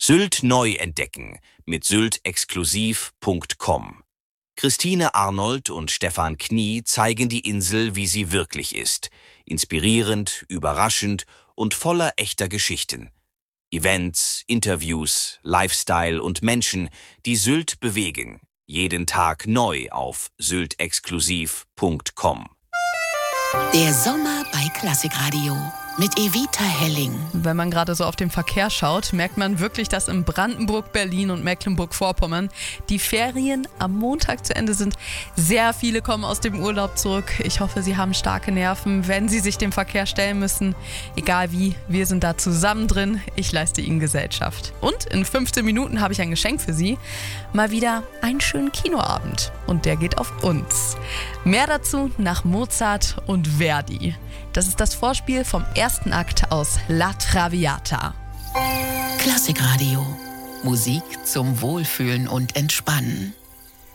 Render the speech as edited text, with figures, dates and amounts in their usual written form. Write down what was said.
Sylt neu entdecken mit syltexklusiv.com. Christine Arnold und Stefan Knie zeigen die Insel, wie sie wirklich ist. Inspirierend, überraschend und voller echter Geschichten. Events, Interviews, Lifestyle und Menschen, die Sylt bewegen. Jeden Tag neu auf syltexklusiv.com. Der Sommer bei Klassikradio mit Evita Helling. Wenn man gerade so auf den Verkehr schaut, merkt man wirklich, dass in Brandenburg, Berlin und Mecklenburg-Vorpommern die Ferien am Montag zu Ende sind. Sehr viele kommen aus dem Urlaub zurück. Ich hoffe, Sie haben starke Nerven, wenn Sie sich dem Verkehr stellen müssen. Egal wie, wir sind da zusammen drin. Ich leiste Ihnen Gesellschaft. Und in 15 Minuten habe ich ein Geschenk für Sie. Mal wieder einen schönen Kinoabend. Und der geht auf uns. Mehr dazu nach Mozart und Verdi. Das ist das Vorspiel vom ersten Akt aus La Traviata. Klassikradio. Musik zum Wohlfühlen und Entspannen.